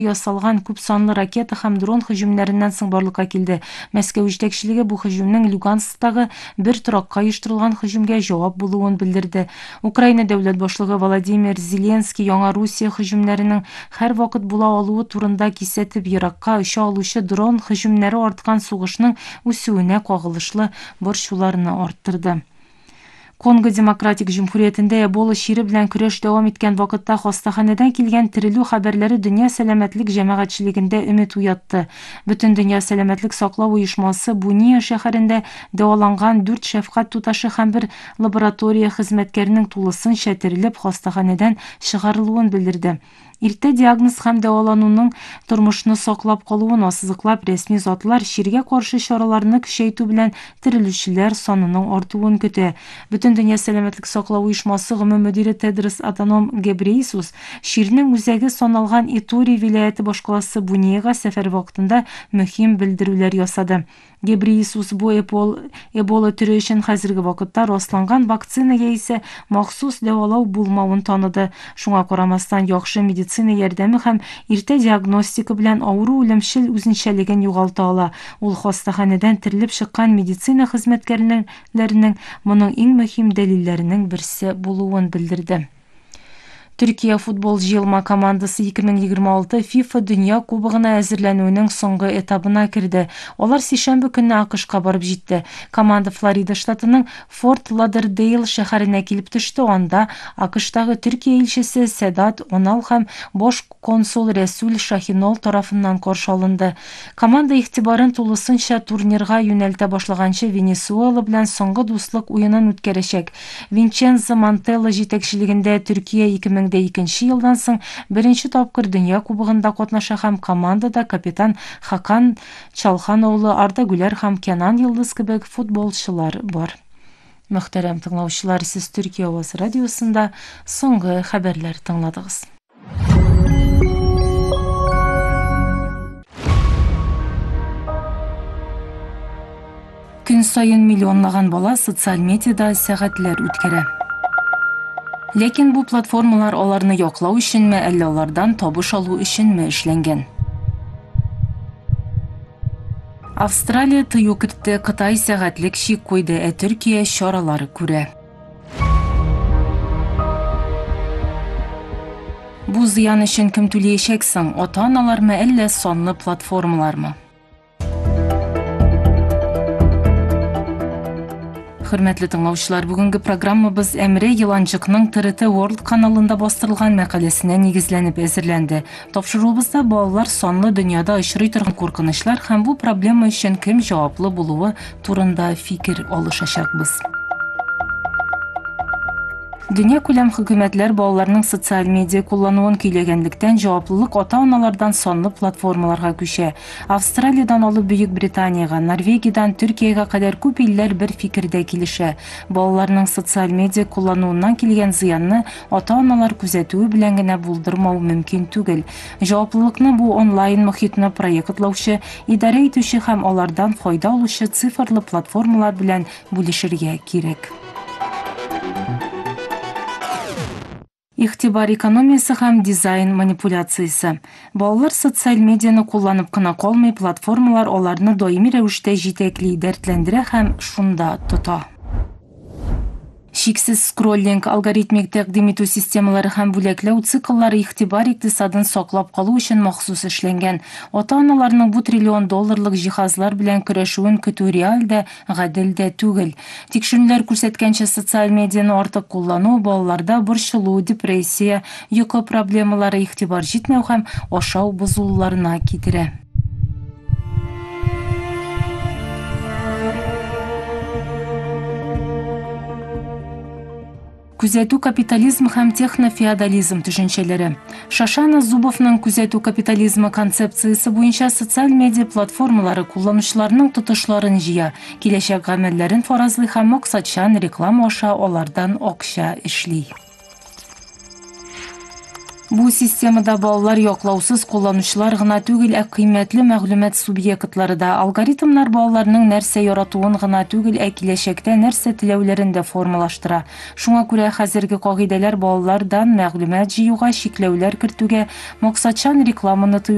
ясалган күп санлы ракета һәм дрон һөҗүмнәреннән соң барлыкка килде. Мәскәү җитәкчелеге бу һөҗүмнең Люгансктагы бер торакка оештырылган һөҗүмгә җавап булуын белдерде. Украина дәүләт башлыгы Владимир Зеленский яңа Русия һөҗүмнәренең һәр вакыт була алуы турында кисәтеп, еракка оча алучы дрон һөҗүмнәре арткан сугышның үсүенә кагылышлы борчуларны арттырды. Конго Демократик Җөмһүриятендә Эбола чире белән көрәш дәвам иткән вакытта хастаханәдән килгән терелү хәбәрләре дөнья сәламәтлек җәмәгатьчелегендә өмет уятты. Бөтен дөнья сәламәтлек саклау оешмасы Буния шәһәрендә дәваланган 4 шәфкать туташы һәм 1 лаборатория хезмәткәренең тулысынча терелеп хастаханәдән чыгарылуын белдерде. Иртә диагноз һәм дәвалануның тормышны саклап калуын ассызыклап, рәсми затлар чиргә каршы чараларны көчәйтү белән терелүчеләр санының артуын көтә. Бөтен дөнья сәламәтлек саклау оешмасы гомум мөдире Тедрос Аданом Гебрейсус чирнең үзәге саналган Итури вилаяты башкаласы Буниягә сәфәр вакытында мөһим белдерүләр ясады. Гебрейсус бу Эбола түре өчен хәзерге вакытта расланган вакцина яисә махсус дәвалау булмавын таныды. Шуңа карамастан яхшы медицина ярдәме һәм иртә диагностика белән авыру үлемчел үзенчәлеген югалта ала. Ул хастаханәдән терелеп чыккан медицина хезмәткәрләренең моның иң мөһим дәлилләренең берсе булуын белдерде. Төркия футбол җыелма командасы 2026 FIFA Дөнья Кубогына әзерләнүенең соңгы этабына керде. Алар сишәмбе көнне АКШка барып җитте. Команда Флорида штатының Форт Ладердейл шәһәренә килеп төште. Анда АКШтагы Төркия илчесе Седат Онал һәм бош консул Рәсүл Шахинол тарафыннан каршы алынды. Команда игътибарын тулысынча турнирга юнәлтә башлаганчы Венесуэла белән соңгы дуслык уенын үткәрәчәк. Винченцо Монтелло җитәкчелегендә Төркия 2002 елдан соң беренче тапкыр Дөнья Кубогында катнаша һәм командада капитан Хакан Чалхан улы, Арда Гүләр һәм Кенан Йылдыз кебек футболчылар бар. Мөхтәрәм тыңлаучылар, сез Төркия Аваз радиосында соңгы хәбәрләр тыңладыгыз. Көн сайын миллионлаган бала социаль медиада сәгатьләр үткәрә. Ләкин бу платформалар аларны яклау өченме, әллә алардан табыш алу өченме эшләнгән? Австралия тыю кертте, Кытай сәгатьлек чик куйды, ә Төркия чаралары күрә. Бу зыян өчен кем түләячәк соң, ата-аналармы, әллә санлы платформалармы? Хөрмәтле тыңлаучылар, бүгенге программабыз Әмре Йыланчыкның ТРТ World каналында бастырылган мәкаләсенә нигезләнеп әзерләнде. Тапшыруыбызда балалар санлы дөньяда очрый торган куркынычлар һәм бу проблема өчен кем җаваплы булуы турында фикер алышачакбыз. Дөнья күләм хөкүмәтләр балаларның социаль медиа куллануын көйләгәнлектән җаваплылык ата-аналардан санлы платформаларга күчә. Австралиядән алып Бөек Британияга, Норвегиядән Төркиягә кадәр күп илләр бер фикердә килешә. Балаларның социаль медиа куллануыннан килгән зыянны ата-аналар күзәтүе белән генә булдырмау мөмкин түгел. Җаваплылыкны бу онлайн мохитны проектлаучы, идарә итүче һәм алардан файда алучы цифрлы платформалар белән бүлешергә кирәк. Игътибар экономиясы һәм дизайн манипуляциясы. Балалар социаль медианы кулланып кына калмый, платформалар аларны даими рәвештә җитәкли, дәртләндерә һәм шунда тота. Шиксез скроллинг, алгоритмик тәкъдим итү системалары һәм бүләкләү цикллары игътибар икътисадын саклап калу өчен махсус эшләнгән. Ата-аналарның бу $1 триллион җиһазлар белән көрәшүен көтү реаль дә, гадел дә түгел. Тикшерүләр күрсәткәнчә, социаль медианы артык куллану балаларда борчылу, депрессия, йокы проблемалары, игътибар җитмәү һәм ашау бозулуларына китерә. Күзәтү капитализм һәм технофеодализм төшенчәләре. Шашана Зубовның күзәтү капитализмы концепциясы буенча социаль медиа платформалары кулланучыларның тотышларын җыя, киләчәк гамәлләрен фаразлый һәм максатчан реклама аша алардан акча эшли. Бу системада балалар яклаусыз кулланучылар гына түгел, ә кыйммәтле мәгълүмат субъектлары да. Алгоритмнар балаларның нәрсә яратуын гына түгел, ә киләчәктә нәрсә теләүләрен дә формалаштыра. Шуңа күрә хәзерге кагыйдәләр балалардан мәгълүмат җыюга, чикләүләр кертүгә, максатчан рекламаны